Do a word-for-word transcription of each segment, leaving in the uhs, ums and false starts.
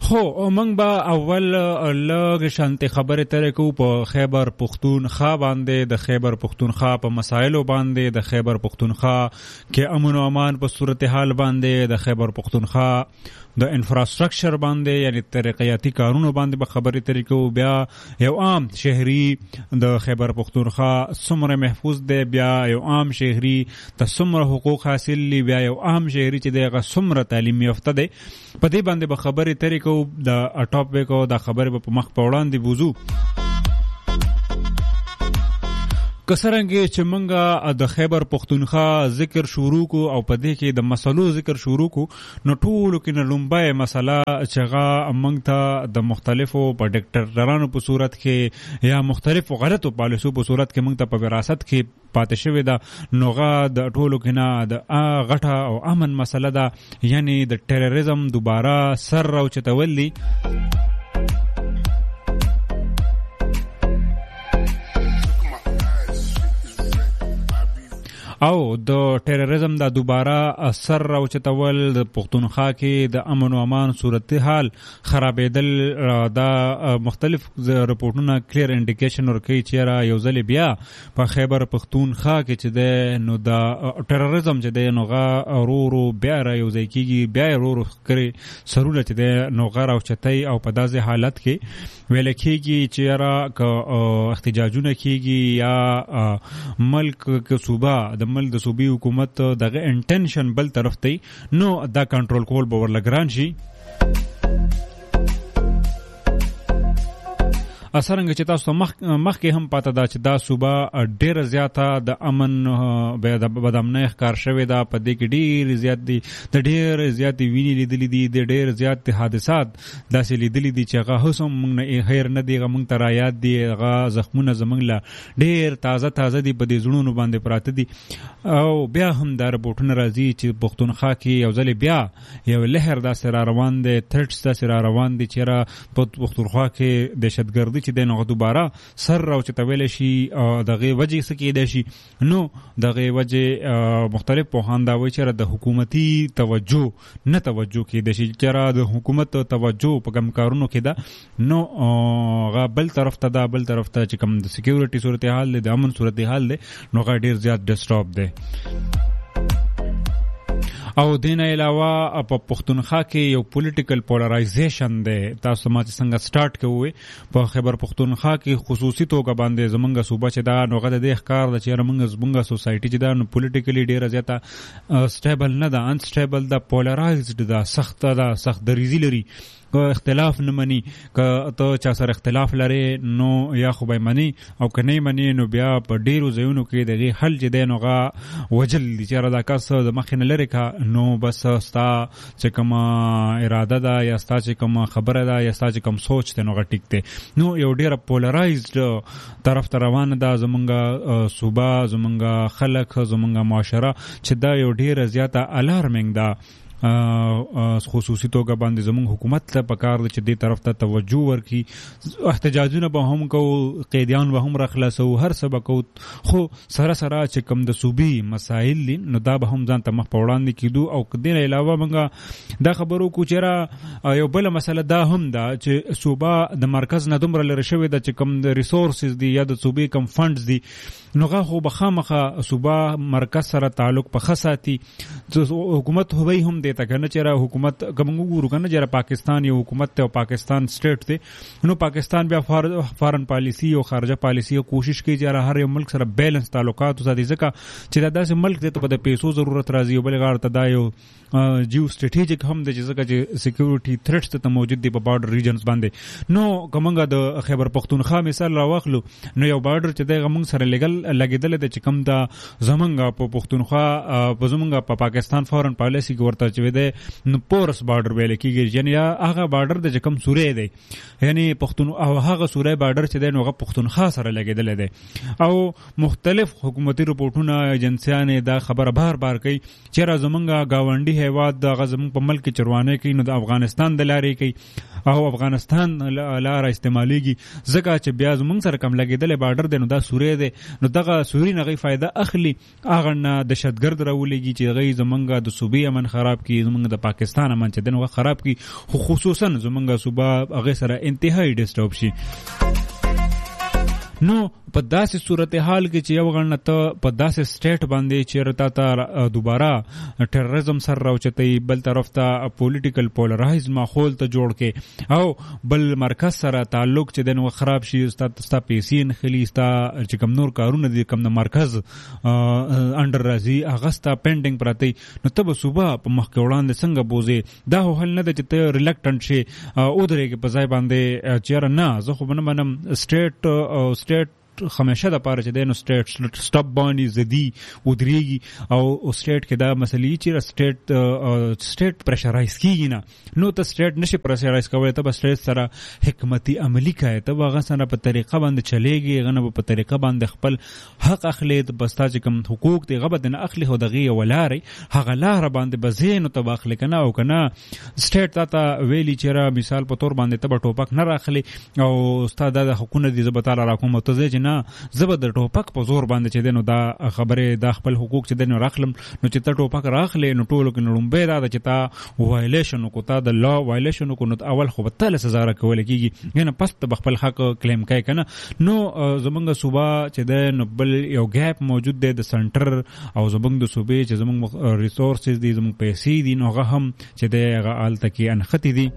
خو موږ به اول لږ شانتي خبرې ترې کوو په خیبر پختونخوا باندې. د خیبر پختونخوا په مسایلو باندې، د خیبر پختونخوا کې امن او امان په صورتحال باندې، د خیبر پختونخوا د انفراستراکچر باندې یعنی ترقیاتی کارونو باندې به خبرې ترې کوو. بیا یو عام شهري د خیبر پختونخوا څومره محفوظ دی، بیا یو عام شهري ته څومره حقوق حاصل لي، بیا یو عام شهري چې دی هغه څومره تعلیم یافته دی. په دې باندې به خبرې ترې کوو. د ټاپک او د خبرې په مخ په وړاندې بوزو کسرنګ چې منګه د خیبر پختونخوا ذکر شروع کو او په دې کې د مسلو ذکر شروع کو نو ټولو کې نه لومبای مسله چې هغه منګ ته د مختلفو په ډاکټرانو په صورت کې یا مختلفو غلطو پالیسو په صورت کې منګ ته په وراثت کې پاتې شوی دا نوغه د ټولو کې نه د غټه او امن مسله ده، یعنی د ټیرریزم دوباره سر راوچتول دي. او د ټیرریزم دا دوباره اثر راوچتول د پختونخوا کې د امن او امان صورتحال خرابېدل، دا مختلف رپورټونه کلیر انډیکیشن ورکوي چې را یو ځل بیا په خیبر پختونخوا کې چې د نو د ټیرریزم چې د نوغه ورو بیا را یو ځای کېږي، بیا ورو کړي سرونه چې د نوغه راوچتای او په داسې حالت کې ویل کېږي چې را ک احتجاجونه کېږي یا ملک کې صوبه د مل د صوبي حکومت دغه انټنشن بل طرف ته نو دا کنټرول کول به ورلګران شي. اثرنګ چې تاسو مخ مخکې هم پاته دا چې دا صوبه ډېر زیاته د امن د بدامنۍ ښکار شوې ده. په دې کې ډېر زیات دي د ډېر زیاتې وینې لیدلې دي، د ډېر زیات حادثات داسې لیدلې دي چې هغه هوس هم موږ نه خیر نه دی، هغه موږ ته رایاد دي، هغه زخمونه زموږ له ډېر تازه تازه دي په دې زړونو باندې پراته دي. او بیا هم دا رپورټونه راځي چې پختونخوا کې یو ځل بیا یو لهر داسې را روان دی، تھرټس داسې را روان دي چې را په پختونخوا کې دهشتګردي چې د نو دوباره سر راوچتول شي. دغه وجه څه کېدای شي؟ نو دغه وجه مختلف پوهانداوي چې د حکومتي توجه نه توجه کېدای شي، چې د حکومت توجه په کوم کارونو کې ده نو غا بل طرف ته دا بل طرف ته چې کوم د سکیورټي صورتحال دی، د امن صورتحال دی، نو غا ډیر زیات ډسټرب دی. او دین علاوه په پختونخوا کې یو پولیټیکل پولرایزیشن دی. تاسو ما چې څنګه سٹارټ کوئ په خیبر پختونخوا کې خصوصي توګه باندې زمونږ صوبه چې دا نوغه د ښکار د چې زمونږ زمونږ سوسایټي چې دا نو پولیټیکلی ډیره زیاته سټیبل نه ده، ان سټیبل ده، پولرایزډ ده، سخت ده، سخت دریزي لري، که اختلاف نه مني، که ته چا سره اختلاف لري نو یا خو به مني او که نه مني نو بیا په ډیرو ځایونو کې دغه حل چې دی نوغه وجل دي چې دا کس د مخې نه لري کا نو بس ستا چې کوم اراده ده یا ستا چې کوم خبره ده یا ستا چې کوم سوچ ته نوغه ټیک دی. نو یو ډیره پولرایزډ طرف ته روان ده زمونږ صوبه، زمونږ خلک، زمونږ معاشره چې دا یو ډیره زیاته الارمینګ ده. خصوصي توګه باندې زموږ حکومت ته پکار دی چې دې طرف ته توجه ورکړي. احتجاجونه به هم کوو، قیدیان به هم راخلاصو، هر څه به کوو، خو سره سره چې کوم د صوبي مسایل دي نو دا به هم ځان ته مخ په وړاندې کېدو. او دې نه علاوه موږ دا خبرو کوو چې یو بله مسله دا هم ده چې صوبه د مرکز نه دومره لرې شوې ده چې کوم د ریسورسز دي یا د صوبې کوم فنډز دي نو هغه خو به خامخه صوبه مرکز سره تعلق په ښه ساتي. حکومت هوی هم دی ته کنه چې را حکومت کوم ګورو کنه چې پاکستان یو حکومت ته او پاکستان سټیټ ته نو پاکستان بیا فارن پالیسی او خارجه پالیسی او کوشش کوي چې هر یو ملک سره بیلنس تعلقات وساتي، ځکه چې دا داسې ملک دی ته په پیسو ضرورت راځي او بل غاړه ته دا یو جیو سټریټیجیک هم دی ځکه چې سکیورټي تھرټس ته موجود دی په بارډر ریجنز باندې. نو کومه د خیبر پختونخوا مثال راوخلو نو یو بارډر چې د موږ سره لګل لګیدل د چې کوم دا زمونږ په پختونخوا په زمونږ په پاکستان فارن پالیسی کې ورته چې دی نو پورس بارډر ویل کېږي، یعنی هغه بارډر د کوم سورې دی، یعنی پختون او هغه سورې بارډر چې دی نو هغه پختونخوا سره لګیدل دی. او مختلف حکومتي رپورټونه ایجنسیان دا خبره بار بار کوي چې را زمونږ گاونډي هیواد د غزمون په ملک چروانه کې نو د افغانستان پاکستان د لارې کوي او افغانستان لار استعماليږي ځکه چې بیا زمونږ سره کم لګیدل بارډر دی نو دا سورې دی نو دغه سوري نه غي فائدہ اخلي اغه نه دهشتګرد راولېږي چې غي زمونږ د صوبې امن خراب کی زمونږ د پاکستان امن چې دنه خراب کی خو خصوصا زمونږ صوبه هغه سره انتهایی ډیسټرب شي نو په داسې صورتحال کې چې یو غنه ته په داسې سټیټ باندې چې رتا ته دوباره ټیرریزم سره راوچتي بل طرف ته پولیټیکل پولرایز ماحول ته جوړ کې او بل مرکز سره تعلق چې دنه خراب شي ستاسو ستا پیسې نه خلی ستا چې کم نور کارونه دي کم د مرکز انډر راځي اغستا پینډینګ پراته نو ته به صوبه په مخ کې وړاندې څنګه بوزي دا حل نه ده چې ته ریلکټنټ شي او درېږي په ځای باندې چیرې نه زه خو نه منم سټیټ سټیټ خمیشه د پاره چې دینو سټیټ سټاپ باندې زدي ودرېږي او سټیټ کې دا مسلې چې سټیټ سټیټ پرشرایز کیږي نه نو ته سټیټ نشي پرشرایز کولای ته بس سټیټ سره حکمتي عملی کوي ته هغه سره په طریقه باندې چلےږي غنه په طریقه باندې خپل حق اخلي ته بس تا چې کوم حقوق دی غبد نه اخلي خو دغه ولاري هغه لار باندې بزین ته باخلي کنه او کنه سټیټ تا ویلي چې مثال په تور باندې ته ټوپک نه راخلي او استاد د حکومت دي زبطاله راکوم ته ځي زبر د ټوپک په زور باندې چې دینو دا خبره د خپل حقوق چې دینو راخلم نو چې ته ټوپک راخلې نو ټولو کې نړمبه دا چې تا وایلیشن کو تا د لا وایلیشن کو نو اول خو به تل سزا راکول کیږي ینه پس د خپل حق کلیم کوي کنه نو زمونږ صوبه چې د نوبل یو گیپ موجود دی د سنټر او زمونږ د صوبې چې زمونږ ریسورسز دي زمونږ پیسې دي نو هغه هم چې د هغه آلته کې انختی دي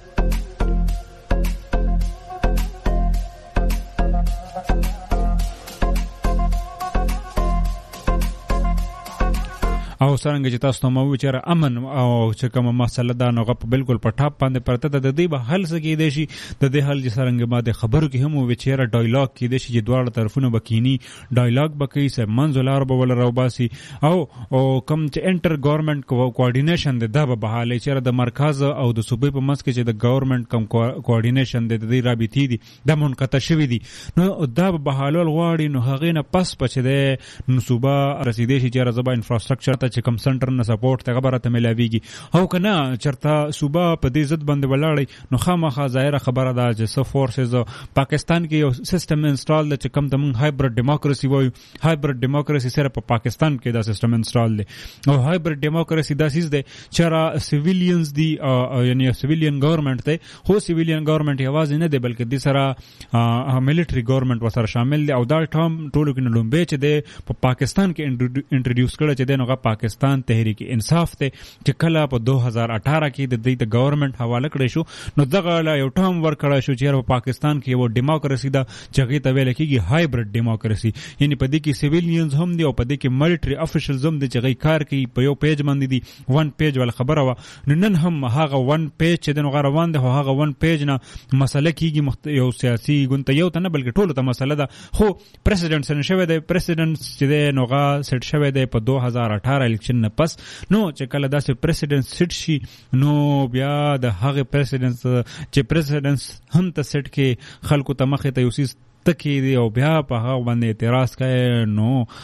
او څنګه چې تاسو نو چې امن او چې کومه مسله دا نو په بالکل په ټاپ باندې پرته د دې به حل سګې دي شي د دې حل چې څنګه باندې خبرو کې هم و چې را ډایلاګ کې دي چې دواړه طرفونه بکینی ډایلاګ بکې سه منځلار به ول راوباسي او او کوم چې انټر ګورنمنت کوارډینیشن د د بحاله چې د مرکز او د صوبې په منځ کې چې د ګورنمنت کوم کوارډینیشن د دې رابطې دي د منقطع شوی دي نو دا بحاله غواړي نو هغه نه پس پچ ده نو صوبه رسیدي چې رزبا انفراستراکچر چې کوم سنټر نه سپورټ ته خبره ته ملاويږي او کنه چرته صوبه په دې ضد باندې ولاړی نو خامخا ظاهره خبره ده چې سو فورسز پاکستان کې یو سیستم انسټال د کوم د هایبرډ ډیموکراسي وایو هایبرډ ډیموکراسي سره په پاکستان کې دا سیستم انسټال دی او هایبرډ ډیموکراسي دا سیس دی چې را سیویلینز دی یعنی سیویلین ګورنمنت ته خو سیویلین ګورنمنت یوازې نه دی بلکې د سره ملټری ګورنمنت وسره شامل دی او دا ټرم ټولو کې لومبه چې د په پاکستان کې انټروډیوس کړل چې دغه پاکستان تحریک انصاف ته چې کله په دو هزار اٹھارہ کې د دې ګورنمنت حواله کړی شو نو دغه یو ټرم ورکړی شو چې په پاکستان کې یو ډیموکراسي دا چې ته ویل کېږي هایبرډ ډیموکراسي یعنی په دې کې سیویلینز هم دی او په دې کې ملټری افیشلز هم دي چې کار کوي په یو پیج باندې دي ون پیج ول خبره و نو نن هم هغه ون پیج چې د غروان دی هغه ون پیج نه مسله کېږي یو سیاسي ګوند یو ته نه بلکې ټولو ته مسله ده خو پریزیدنت سن شوی دی پریزیدنت چې د نوغه سیټ شوی دی په دو هزار اٹھارہ الیکشن نه پس نو چې کله داسې پریزیدنت سیټ شي نو بیا د هغه پریزیدنت چې پریزیدنت هم ته سیټ کې خلکو ته مخې ته یوسیس تکي دی او بیا په هغه باندې اعتراض کوي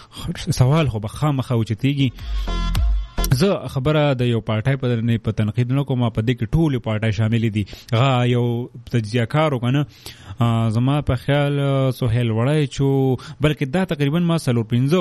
نو سوال خو به خامخا اوچتيږي زه خبره د یو پارټای په نه په تنقید نه کوم په دې کې ټول پارټای شامل دي غا یو تجزیه کارو کنه زما په خیال سہیل وړای چو بلکې دا تقریبا ما سلور پنځو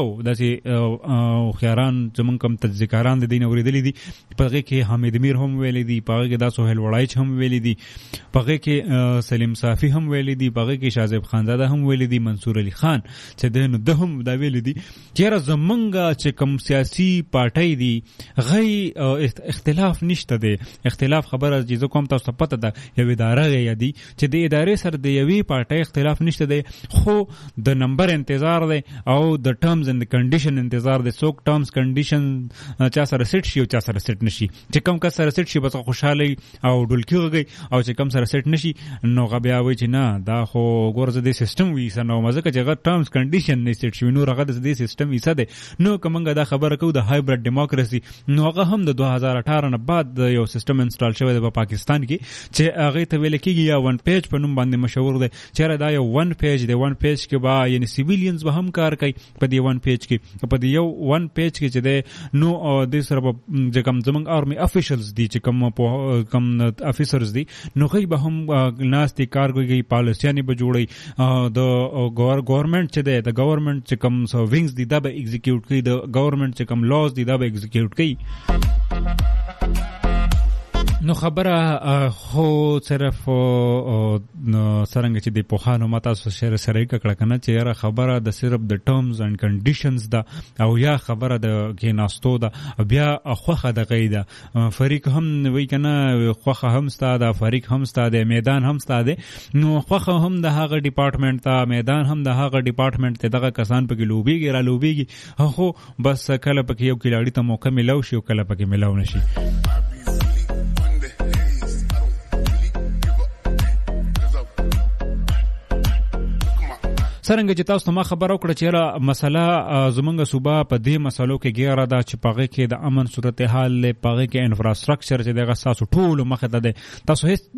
داسې خیاران زمون کم تجزیه کاران د دین اوریدلې دي په هغه کې حمید میر هم ویلې دي په هغه کې دا سہیل وړای هم ویلې دي په هغه کې سلیم صافی هم ویلې دي په هغه کې شازیب خانزاده هم ویلې دي منصور علي خان چې دنه د هم دا ویلې دي چې زمونږه چې کم سیاسي پارټای دي غي اختلاف نشته دی اختلاف خبره چې کوم تاسو پته ده یو اداره یادي چې د ادارې سره د یوې پارټۍ اختلاف نشته دی خو د نمبر انتظار دی او د ټرمز اند کنډیشن انتظار دی څوک ټرمز کنډیشن چا سره سیټ شي او چا سره سیټ نشي چې کوم کس سره سیټ شي بس خوشاله او ډولکی غږی او چې کوم سره سیټ نشي نو غبیا وای چې نه دا خو ګورزه د سیستم وی سنو مزه چې غ ټرمز کنډیشن نه سیټ شي نو هغه د دې سیستم وی ساده نو کومه دا خبره کو د هایبرډ ډیموکراسي نو هغه هم د دوه هزار اټھارہ نه بعد یو سیستم انسټال شوی دی په پاکستان کې چې هغه ته ویل کېږي یا ون پیج په نوم باندې مشهور دی چې دا یو ون پیج دی. ون پیج کې با یعنی سیویلینز به هم کار کوي په دې ون پیج کې په دې یو ون پیج کې چې دی نو د سره په کوم زمنګ آرمي افیشلز دي چې کوم په کوم افیسرز دي نو غي به هم ناس دي کار کوي پالیسیانی به جوړي د گورنمنت چې دی د گورنمنت چې کوم سو وینګز دي دا به ایگزیکیوټ کوي د گورنمنت چې کوم لاز دي دا به ایگزیکیوټ کوي. نو خبره خو صرف سرنګ چې د پوهانو ماته سره سره کړه کنه چې یاره خبره د صرف د ټرمز اند کنډیشنز دا او یا خبره د کیناستو دا بیا خوخه د قیده فریق هم وی کنه خوخه هم ستاده فریق هم ستاده میدان هم ستاده نو خوخه هم د هغه ډپارټمنټ ته میدان هم د هغه ډپارټمنټ ته دغه کسان پکې لوبيږي را لوبيږي خو بس کله پکې یو کلاړی ته موقع ملو شي او کله پکې ملو نشي. سرنګ چې تاسو ما خبر او کړ چې را مسله زمونږ صوبه په دې مسلو کې ګیره ده چې پاغه کې د امن صورتحال له پاغه کې انفراستراکچر چې دغه ساسو ټول مخه ده تاسو هیڅ